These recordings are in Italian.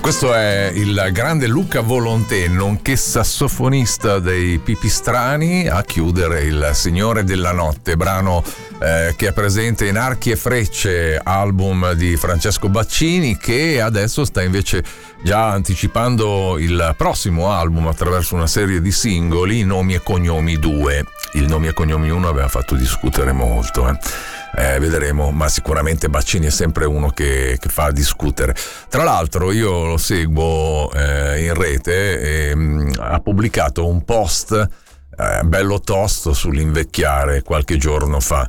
Questo è il grande Luca Volonté, nonché sassofonista dei Pipistrani, a chiudere Il Signore della Notte, brano che è presente in Archi e Frecce, album di Francesco Baccini, che adesso sta invece già anticipando il prossimo album attraverso una serie di singoli, Nomi e Cognomi 2. Il Nomi e Cognomi 1 aveva fatto discutere molto, vedremo, ma sicuramente Baccini è sempre uno che fa discutere. Tra l'altro io lo seguo in rete e ha pubblicato un post bello tosto sull'invecchiare qualche giorno fa,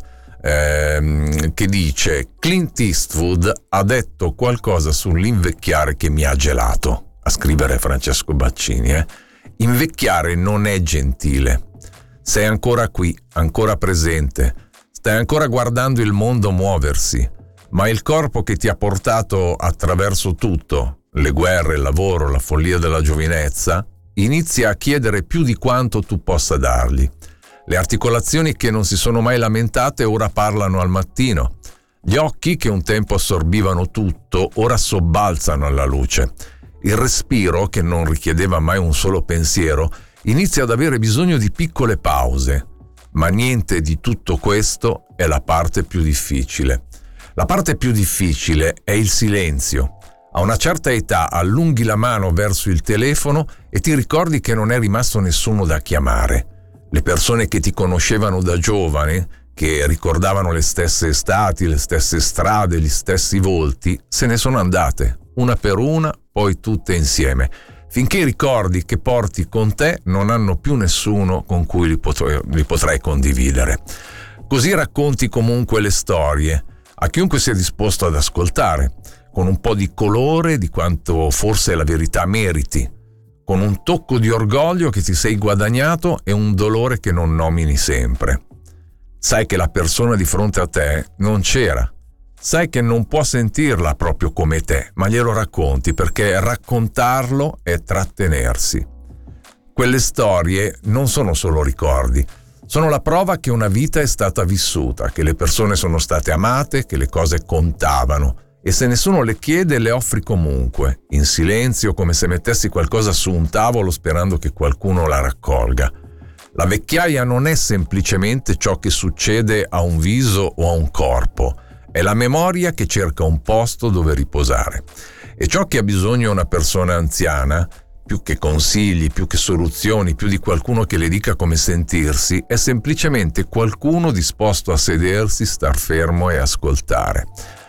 che dice: Clint Eastwood ha detto qualcosa sull'invecchiare che mi ha gelato, a scrivere Francesco Baccini. Invecchiare non è gentile, sei ancora qui, ancora presente, stai ancora guardando il mondo muoversi, ma il corpo che ti ha portato attraverso tutto, le guerre, il lavoro, la follia della giovinezza, inizia a chiedere più di quanto tu possa dargli. Le articolazioni che non si sono mai lamentate ora parlano al mattino. Gli occhi che un tempo assorbivano tutto ora sobbalzano alla luce. Il respiro, che non richiedeva mai un solo pensiero, inizia ad avere bisogno di piccole pause. Ma niente di tutto questo è la parte più difficile. La parte più difficile è il silenzio. A una certa età allunghi la mano verso il telefono e ti ricordi che non è rimasto nessuno da chiamare. Le persone che ti conoscevano da giovane, che ricordavano le stesse estati, le stesse strade, gli stessi volti, se ne sono andate, una per una, poi tutte insieme. Finché ricordi che porti con te, non hanno più nessuno con cui li potrai condividere. Così racconti comunque le storie a chiunque sia disposto ad ascoltare, con un po' di colore di quanto forse la verità meriti, con un tocco di orgoglio che ti sei guadagnato e un dolore che non nomini sempre. Sai che la persona di fronte a te non c'era. Sai che non può sentirla proprio come te, ma glielo racconti perché raccontarlo è trattenersi. Quelle storie non sono solo ricordi, sono la prova che una vita è stata vissuta, che le persone sono state amate, che le cose contavano. E se nessuno le chiede, le offri comunque, in silenzio, come se mettessi qualcosa su un tavolo sperando che qualcuno la raccolga. La vecchiaia non è semplicemente ciò che succede a un viso o a un corpo, è la memoria che cerca un posto dove riposare. E ciò che ha bisogno una persona anziana, più che consigli, più che soluzioni, più di qualcuno che le dica come sentirsi, è semplicemente qualcuno disposto a sedersi, star fermo e ascoltare.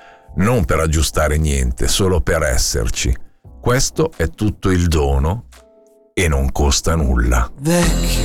Non per aggiustare niente, solo per esserci. Questo è tutto il dono e non costa nulla.